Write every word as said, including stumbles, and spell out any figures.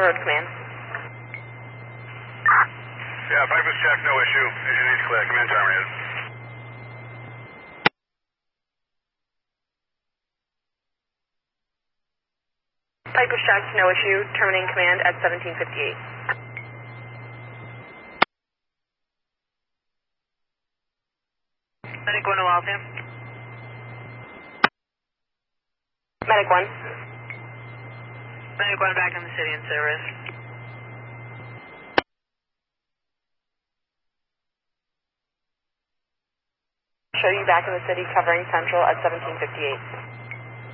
Road Command. Yeah, Piper's check, no issue. Engine needs clear. Command terminated. Piper's check, no issue. Terminating command at seventeen fifty-eight. Medic one to Waltham. Medic one. Medic one back in the city in service. Show you back in the city covering Central at seventeen fifty-eight.